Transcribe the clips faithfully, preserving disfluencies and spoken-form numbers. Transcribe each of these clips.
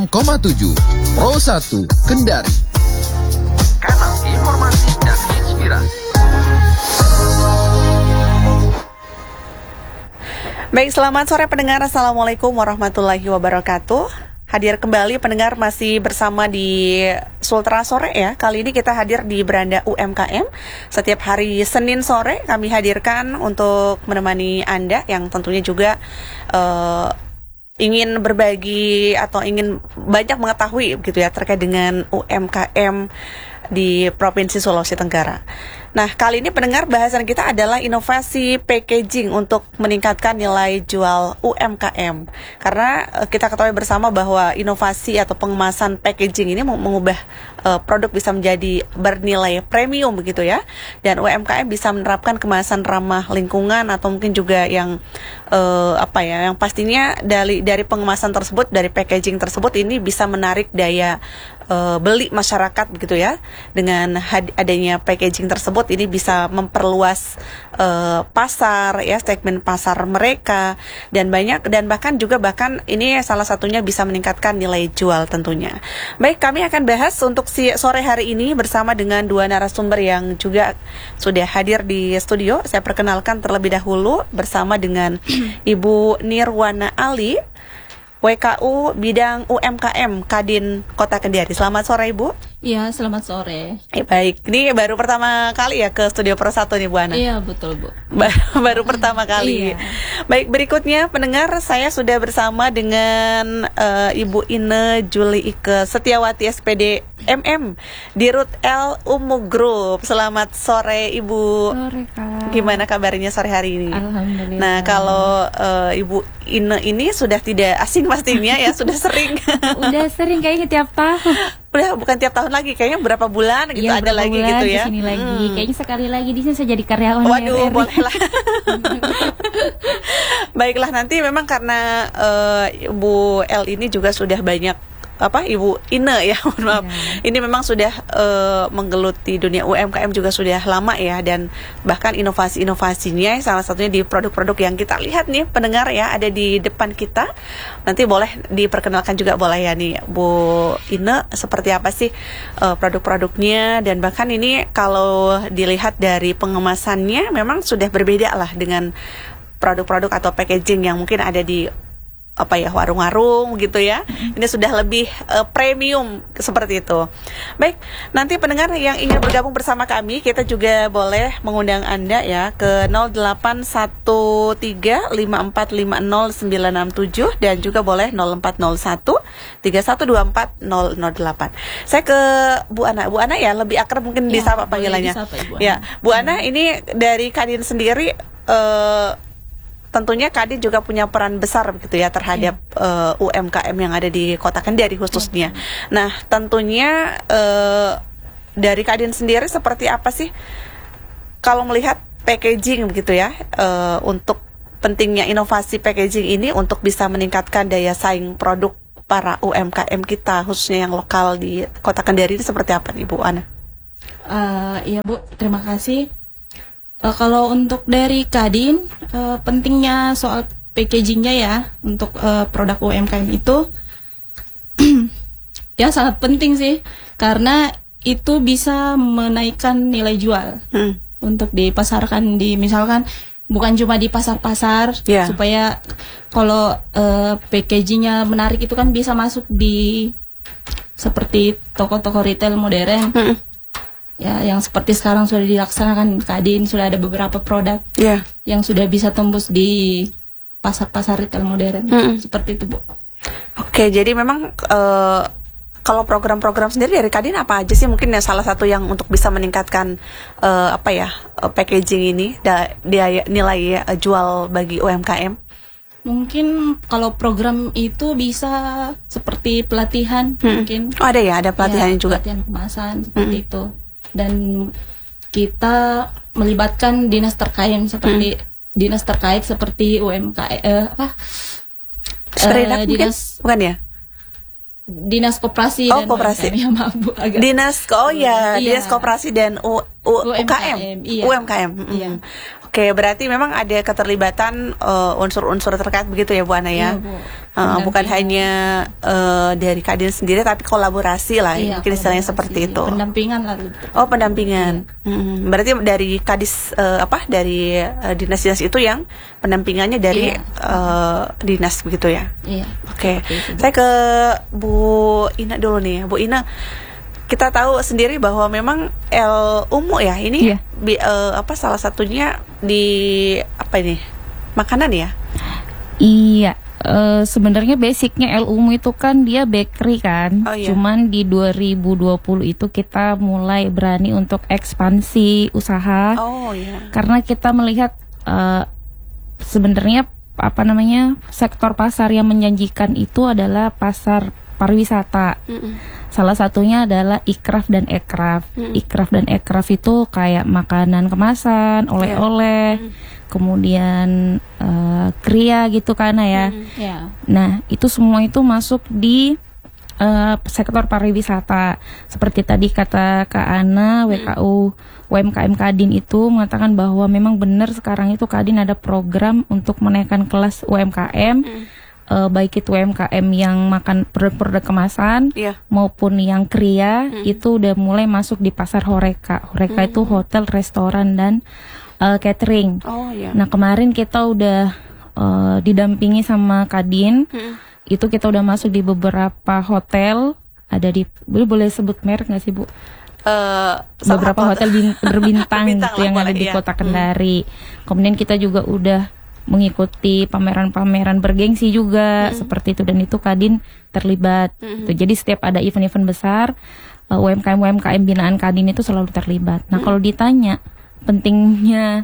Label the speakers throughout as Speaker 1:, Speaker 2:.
Speaker 1: koma tujuh Pro satu Kendari. Kanal informasi dan inspirasi.
Speaker 2: Baik, selamat sore pendengar. Assalamualaikum warahmatullahi wabarakatuh. Hadir kembali pendengar, masih bersama di Sultra Sore ya. Kali ini kita hadir di Beranda U M K M. Setiap hari Senin sore kami hadirkan untuk menemani Anda yang tentunya juga uh, ingin berbagi atau ingin banyak mengetahui gitu ya terkait dengan U M K M di Provinsi Sulawesi Tenggara. Nah, kali ini pendengar, bahasan kita adalah inovasi packaging untuk meningkatkan nilai jual U M K M. Karena uh, kita ketahui bersama bahwa inovasi atau pengemasan packaging ini mengubah uh, produk bisa menjadi bernilai premium begitu ya. Dan U M K M bisa menerapkan kemasan ramah lingkungan atau mungkin juga yang uh, apa ya, yang pastinya dari dari pengemasan tersebut, dari packaging tersebut ini bisa menarik daya uh, beli masyarakat begitu ya. Dengan had- adanya packaging tersebut ini bisa memperluas uh, pasar ya, segmen pasar mereka, dan banyak, dan bahkan juga bahkan ini salah satunya bisa meningkatkan nilai jual tentunya. Baik, kami akan bahas untuk si sore hari ini bersama dengan dua narasumber yang juga sudah hadir di studio. Saya perkenalkan terlebih dahulu bersama dengan Ibu Nirwana Ali, W K U bidang U M K M Kadin Kota Kendari. Selamat sore Ibu.
Speaker 3: Iya, selamat sore.
Speaker 2: Eh, baik, ini baru pertama kali ya ke Studio Pro satu nih Bu Ana.
Speaker 3: Iya, betul Bu.
Speaker 2: Baru, baru pertama kali.
Speaker 3: Iya.
Speaker 2: Baik, berikutnya pendengar, saya sudah bersama dengan uh, Ibu Ine Juli Ike Setiawati S P D M M di Rut L Umu Group. Selamat sore Ibu.
Speaker 3: Sore Kak.
Speaker 2: Gimana kabarnya sore hari ini?
Speaker 3: Alhamdulillah.
Speaker 2: Nah, kalau uh, Ibu Ine ini sudah tidak asing pastinya ya, sudah sering.
Speaker 3: Udah sering kayaknya tiap tahun.
Speaker 2: Udah bukan tiap tahun lagi, kayaknya berapa bulan gitu
Speaker 3: Ya,
Speaker 2: ada lagi
Speaker 3: bulan
Speaker 2: gitu ya.
Speaker 3: Di sini lagi.
Speaker 2: Hmm.
Speaker 3: Kayaknya sekali lagi di sini saya jadi karyawan.
Speaker 2: Waduh,
Speaker 3: R R.
Speaker 2: bolehlah. Baiklah, nanti memang karena uh, Ibu L ini juga sudah banyak apa Ibu Ine ya, mohon maaf.
Speaker 3: Ya.
Speaker 2: Ini memang sudah uh, menggeluti dunia U M K M juga sudah lama ya, dan bahkan inovasi-inovasinya salah satunya di produk-produk yang kita lihat nih pendengar ya, ada di depan kita. Nanti boleh diperkenalkan juga boleh ya nih Bu Ine, seperti apa sih uh, produk-produknya, dan bahkan ini kalau dilihat dari pengemasannya memang sudah berbeda lah dengan produk-produk atau packaging yang mungkin ada di apa ya, warung-warung gitu ya. Ini sudah lebih uh, premium seperti itu. Baik, nanti pendengar yang ingin bergabung bersama kami, kita juga boleh mengundang Anda ya ke nol delapan satu tiga lima empat lima nol sembilan enam tujuh dan juga boleh nol empat nol satu tiga satu dua empat nol nol delapan. Saya ke Bu Ana. Bu Ana ya, lebih akrab mungkin
Speaker 3: Ya,
Speaker 2: disapa panggilannya.
Speaker 3: disapa, Ibu Ana.
Speaker 2: Ya, Bu Ana, ini dari Kadin sendiri uh, tentunya Kadin juga punya peran besar begitu ya terhadap yeah. uh, U M K M yang ada di Kota Kendari khususnya. Yeah. Nah, tentunya uh, dari Kadin sendiri seperti apa sih kalau melihat packaging begitu ya, uh, untuk pentingnya inovasi packaging ini untuk bisa meningkatkan daya saing produk para U M K M kita khususnya yang lokal di Kota Kendari ini seperti apa nih Bu Ana?
Speaker 3: Uh, iya Bu, terima kasih. Uh, kalau untuk dari Kadin, uh, pentingnya soal packagingnya ya untuk uh, produk U M K M itu ya sangat penting sih, karena itu bisa menaikkan nilai jual hmm. untuk dipasarkan di, misalkan bukan cuma di pasar-pasar, yeah. supaya kalau uh, packagingnya menarik itu kan bisa masuk di seperti toko-toko retail modern. Hmm. Ya, yang seperti sekarang sudah dilaksanakan Kadin, sudah ada beberapa produk yeah. yang sudah bisa tembus di pasar-pasar retail modern, mm-hmm. seperti itu Bu.
Speaker 2: Oke, jadi memang uh, kalau program-program sendiri dari Kadin apa aja sih mungkin ya salah satu yang untuk bisa meningkatkan uh, apa ya uh, packaging ini da- dia nilai uh, jual bagi U M K M?
Speaker 3: Mungkin kalau program itu bisa seperti pelatihan, hmm. mungkin.
Speaker 2: Oh, ada ya, ada pelatihannya ya, juga.
Speaker 3: Pelatihan kemasan seperti hmm. itu. Dan kita melibatkan dinas terkait seperti hmm. dinas terkait seperti U M K M eh, apa?
Speaker 2: Uh, dinas bukan ya?
Speaker 3: Dinas Koperasi
Speaker 2: oh,
Speaker 3: dan
Speaker 2: Koperasi.
Speaker 3: U M K M, ya, maaf Bu, agak.
Speaker 2: Dinas oh ya, iya. Dinas Koperasi dan U, U, U K M.
Speaker 3: Iya.
Speaker 2: U M K M. Mm. Iya. Oke, berarti memang ada keterlibatan uh, unsur-unsur terkait begitu ya Bu Ana ya?
Speaker 3: Iya, Bu.
Speaker 2: Uh, bukan hanya uh, dari Kadin sendiri tapi kolaborasi lah,
Speaker 3: iya,
Speaker 2: mungkin istilahnya seperti itu.
Speaker 3: Pendampingan lah.
Speaker 2: Oh, pendampingan. Iya. Hmm, berarti dari Kadis uh, apa dari uh, dinas-dinas itu yang pendampingannya dari iya. uh, dinas begitu ya.
Speaker 3: Iya.
Speaker 2: Oke. Okay. Saya ke Bu Ina dulu nih. Bu Ina, kita tahu sendiri bahwa memang El Umu ya ini iya. bi, uh, apa salah satunya di apa ini? Makanan ya?
Speaker 4: Iya. Uh, sebenarnya basicnya El Umu itu kan dia bakery kan, oh, iya. Cuman di dua ribu dua puluh itu kita mulai berani untuk ekspansi usaha,
Speaker 2: oh, iya.
Speaker 4: Karena kita melihat uh, sebenarnya apa namanya sektor pasar yang menjanjikan itu adalah pasar pariwisata. Mm-mm. Salah satunya adalah ikraf dan ekraf. Mm-mm. Ikraf dan ekraf itu kayak makanan kemasan, oleh-oleh. Yeah. Kemudian uh, kria gitu kan ya.
Speaker 3: Hmm, yeah.
Speaker 4: Nah itu semua itu masuk di uh, sektor pariwisata. Seperti tadi kata Kak Ana, W K U U M K M Kadin itu mengatakan bahwa memang benar sekarang itu Kadin ada program untuk menaikkan kelas U M K M. Hmm. Uh, baik itu U M K M yang makan produk-produk kemasan yeah. maupun yang kria, hmm. itu udah mulai masuk di pasar Horeca. Horeca hmm. itu hotel, restoran dan Uh, catering.
Speaker 2: Oh, iya.
Speaker 4: Nah kemarin kita udah uh, didampingi sama Kadin, hmm. itu kita udah masuk di beberapa hotel. Ada di, boleh boleh sebut merek nggak sih Bu?
Speaker 2: Uh,
Speaker 4: beberapa hotel bin, berbintang gitu yang ada di
Speaker 2: iya.
Speaker 4: Kota Kendari. Hmm. Kemudian kita juga udah mengikuti pameran-pameran bergengsi juga hmm. seperti itu, dan itu Kadin terlibat. Hmm. Gitu. Jadi setiap ada event-event besar, uh, U M K M U M K M binaan Kadin itu selalu terlibat. Nah hmm. kalau ditanya pentingnya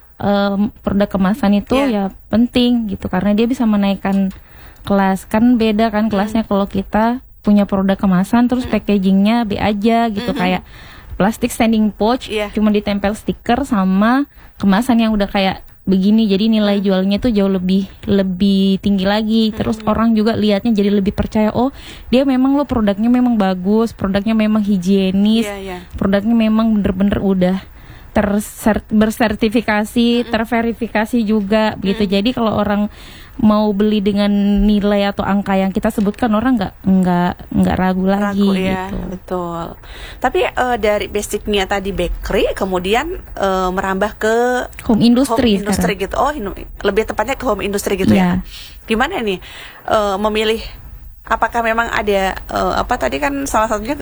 Speaker 4: um, produk kemasan itu yeah. ya penting gitu, karena dia bisa menaikkan kelas. Kan beda kan kelasnya mm. kalau kita punya produk kemasan terus mm. packagingnya B aja gitu, mm-hmm. kayak plastik standing pouch yeah. cuma ditempel stiker, sama kemasan yang udah kayak begini, jadi nilai mm. jualnya tuh jauh lebih lebih tinggi lagi. Terus mm. orang juga lihatnya jadi lebih percaya, oh dia memang lo produknya memang bagus, produknya memang higienis, yeah, yeah. produknya memang bener-bener udah Terser, bersertifikasi, mm. terverifikasi juga, begitu. Mm. Jadi kalau orang mau beli dengan nilai atau angka yang kita sebutkan, orang nggak nggak nggak ragu lagi,
Speaker 2: ragu, ya,
Speaker 4: gitu.
Speaker 2: Betul. Tapi uh, dari basicnya tadi bakery, kemudian uh, merambah ke
Speaker 4: home industry,
Speaker 2: home industry gitu. Oh, lebih tepatnya ke home industry gitu yeah. ya. Gimana nih uh, memilih? Apakah memang ada uh, apa tadi kan salah satunya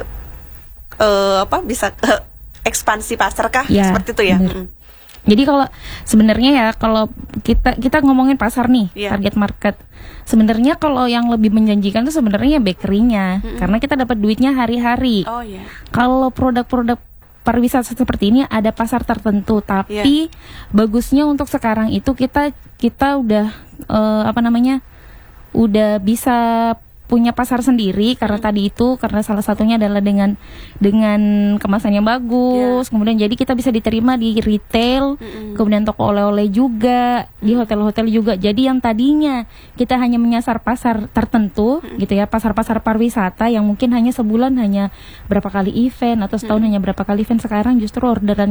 Speaker 2: uh, apa bisa uh, ekspansi pasar kah? Ya, seperti itu ya. Mm.
Speaker 4: Jadi kalau sebenarnya ya kalau kita kita ngomongin pasar nih, yeah. target market. Sebenarnya kalau yang lebih menjanjikan tuh sebenarnya bakery-nya, mm-hmm. karena kita dapat duitnya hari-hari.
Speaker 2: Oh iya. Yeah.
Speaker 4: Kalau produk-produk pariwisata seperti ini ada pasar tertentu, tapi yeah. bagusnya untuk sekarang itu kita kita udah uh, apa namanya? udah bisa punya pasar sendiri, karena hmm. tadi itu karena salah satunya adalah dengan dengan kemasan yang bagus, yeah. kemudian jadi kita bisa diterima di retail, hmm. kemudian toko oleh-oleh juga, hmm. di hotel-hotel juga. Jadi yang tadinya kita hanya menyasar pasar tertentu, hmm. gitu ya, pasar-pasar pariwisata yang mungkin hanya sebulan hanya berapa kali event atau setahun hmm. hanya berapa kali event, sekarang justru orderan